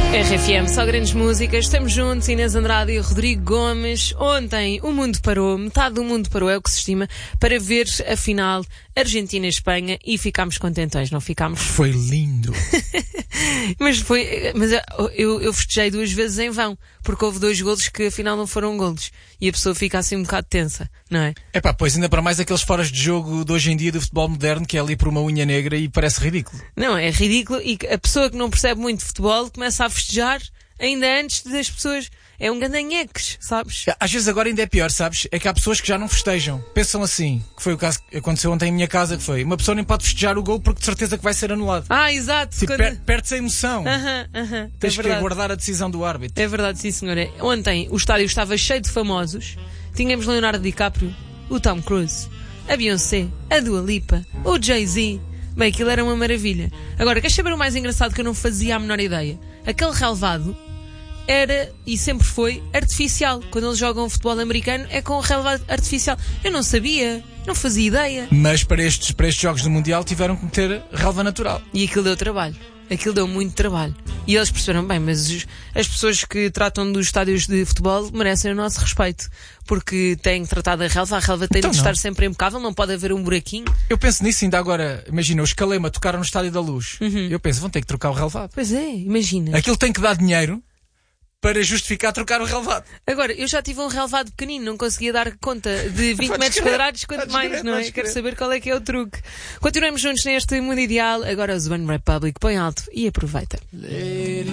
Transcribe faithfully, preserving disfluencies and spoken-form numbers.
R F M, só grandes músicas, estamos juntos, Inês Andrade e Rodrigo Gomes. Ontem o mundo parou, metade do mundo parou, é o que se estima, para ver a final Argentina-Espanha e ficámos contentões, não ficámos? Foi lindo. Mas foi, mas eu, eu festejei duas vezes em vão, porque houve dois golos que afinal não foram golos e a pessoa fica assim um bocado tensa, não é? É pá, pois ainda para mais aqueles foras de jogo de hoje em dia do futebol moderno que é ali por uma unha negra e parece ridículo. Não, é ridículo e a pessoa que não percebe muito de futebol começa a festejar ainda antes das pessoas. É um gandanheques, sabes? Às vezes agora ainda é pior, sabes? É que há pessoas que já não festejam. Pensam assim, que foi o caso que aconteceu ontem em minha casa, que foi, uma pessoa nem pode festejar o gol porque de certeza que vai ser anulado. Ah, exato. Tipo, quando... per perde-se a emoção. Aham, aham. Tens é que aguardar a decisão do árbitro. É verdade, sim senhora. Ontem o estádio estava cheio de famosos. Tínhamos Leonardo DiCaprio, o Tom Cruise, a Beyoncé, a Dua Lipa, o Jay-Z. Bem, aquilo era uma maravilha. Agora, queres saber o mais engraçado que eu não fazia a menor ideia? Aquele relvado era, e sempre foi, artificial. Quando eles jogam futebol americano é com relvado artificial. Eu não sabia, não fazia ideia. Mas para estes, para estes jogos do Mundial tiveram que meter relva natural. E aquilo deu trabalho. Aquilo deu muito trabalho. E eles perceberam, bem, mas os, as pessoas que tratam dos estádios de futebol merecem o nosso respeito. Porque têm que tratar da relva. A relva tem então de não. estar sempre impecável, não pode haver um buraquinho. Eu penso nisso ainda agora. Imagina, os Calema tocaram no Estádio da Luz. Uhum. Eu penso, vão ter que trocar o relvado. Pois é, imagina. Aquilo tem que dar dinheiro para justificar trocar o relvado. Agora, eu já tive um relvado pequenino, não conseguia dar conta de vinte metros quadrados, quanto mais, não é? Quero saber qual é que é o truque. Continuamos juntos neste mundo ideal. Agora o One Republic põe alto e aproveita.